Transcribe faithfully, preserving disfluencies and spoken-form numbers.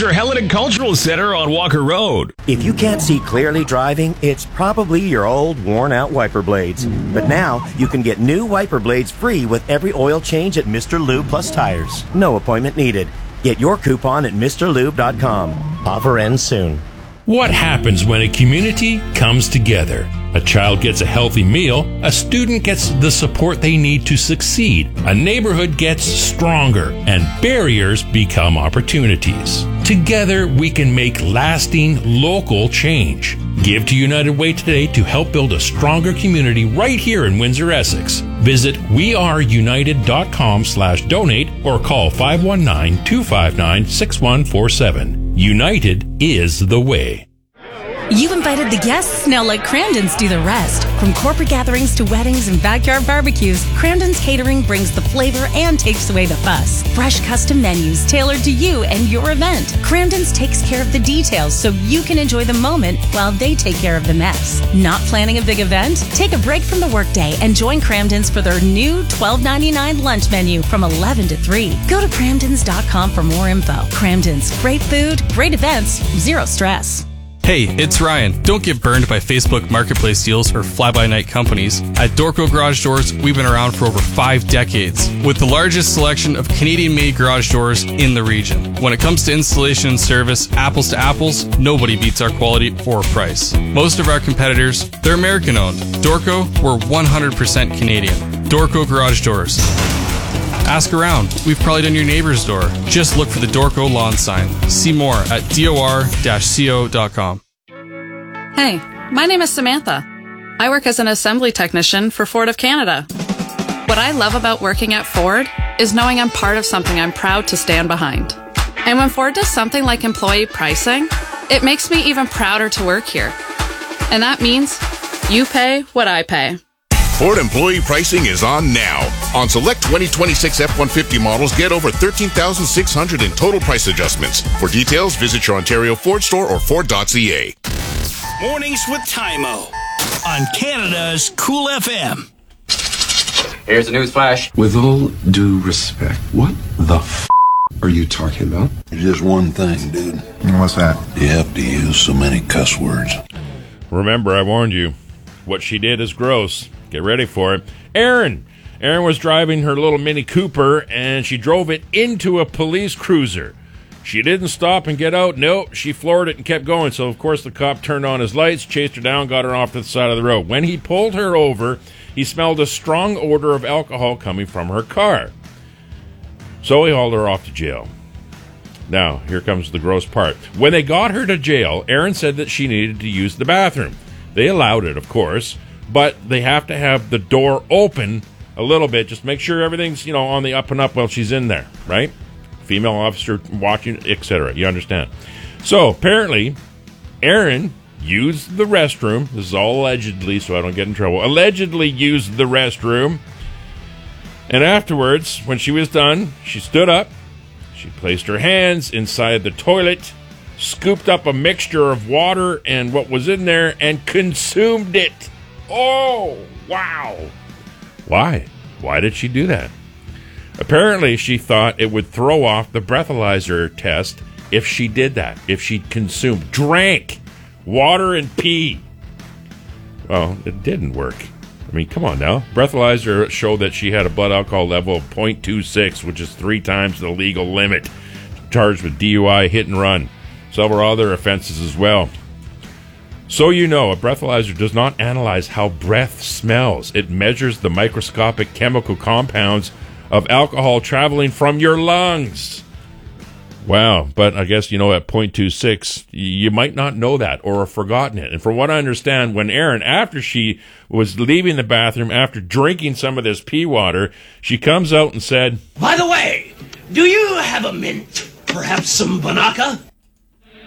Windsor Hellenic Cultural Center on Walker Road. If you can't see clearly driving, it's probably your old, worn-out wiper blades. But now, you can get new wiper blades free with every oil change at Mister Lube Plus Tires. No appointment needed. Get your coupon at Mr Lube dot com. Offer ends soon. What happens when a community comes together? A child gets a healthy meal, a student gets the support they need to succeed, a neighborhood gets stronger, and barriers become opportunities. Together, we can make lasting local change. Give to United Way today to help build a stronger community right here in Windsor, Essex. Visit weareunited.com slash donate or call five one nine, two five nine, six one four seven. United is the way. You invited the guests, now let Cramden's do the rest. From corporate gatherings to weddings and backyard barbecues, Cramden's Catering brings the flavor and takes away the fuss. Fresh custom menus tailored to you and your event. Cramden's takes care of the details so you can enjoy the moment while they take care of the mess. Not planning a big event? Take a break from the workday and join Cramden's for their new twelve ninety-nine lunch menu from eleven to three. Go to Cramdens dot com for more info. Cramden's, great food, great events, zero stress. Hey, it's Ryan. Don't get burned by Facebook Marketplace deals or fly-by-night companies. At Dorco Garage Doors, we've been around for over five decades, with the largest selection of Canadian-made garage doors in the region. When it comes to installation and service, apples to apples, nobody beats our quality or price. Most of our competitors, they're American-owned. Dorco, we're one hundred percent Canadian. Dorco Garage Doors. Ask around. We've probably done your neighbor's door. Just look for the Dorco lawn sign. See more at dor dash co dot com. Hey, my name is Samantha. I work as an assembly technician for Ford of Canada. What I love about working at Ford is knowing I'm part of something I'm proud to stand behind. And when Ford does something like employee pricing, it makes me even prouder to work here. And that means you pay what I pay. Ford employee pricing is on now. On select twenty twenty-six F one fifty models, get over thirteen thousand six hundred dollars in total price adjustments. For details, visit your Ontario Ford store or Ford dot c a. Mornings with Tymo on Canada's Cool F M. Here's the news flash. With all due respect, what the f*** are you talking about? Just one thing, dude. What's that? You have to use so many cuss words. Remember, I warned you. What she did is gross. Get ready for it. Erin. Erin was driving her little Mini Cooper, and she drove it into a police cruiser. She didn't stop and get out. Nope, she floored it and kept going. So, of course, the cop turned on his lights, chased her down, got her off to the side of the road. When he pulled her over, he smelled a strong odor of alcohol coming from her car. So he hauled her off to jail. Now, here comes the gross part. When they got her to jail, Erin said that she needed to use the bathroom. They allowed it, of course, but they have to have the door open a little bit. Just make sure everything's, you know, on the up and up while she's in there, right? Female officer watching, et cetera. You understand? So, apparently, Erin used the restroom. This is all allegedly, so I don't get in trouble. Allegedly used the restroom. And afterwards, when she was done, she stood up. She placed her hands inside the toilet, scooped up a mixture of water and what was in there, and consumed it. Oh, wow. Why? Why did she do that? Apparently, she thought it would throw off the breathalyzer test if she did that, if she consumed, drank water and pee. Well, it didn't work. I mean, come on now. Breathalyzer showed that she had a blood alcohol level of point two six, which is three times the legal limit. Charged with D U I, hit and run. Several other offenses as well. So you know, a breathalyzer does not analyze how breath smells. It measures the microscopic chemical compounds of alcohol traveling from your lungs. Wow, but I guess, you know, at point two six, you might not know that or have forgotten it. And from what I understand, when Erin, after she was leaving the bathroom, after drinking some of this pee water, she comes out and said, By the way, do you have a mint? Perhaps some Banaka?